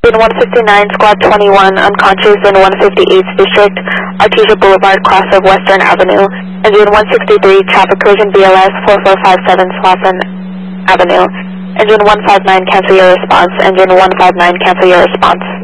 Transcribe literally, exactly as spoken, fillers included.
Engine one fifty-nine, Squad twenty-one, unconscious in one fifty-eighth District, Artesia Boulevard, cross of Western Avenue. Engine one sixty-three, traffic collision B L S four four five seven, Slauson Avenue. Engine one five nine, cancel your response. Engine one five nine, cancel your response.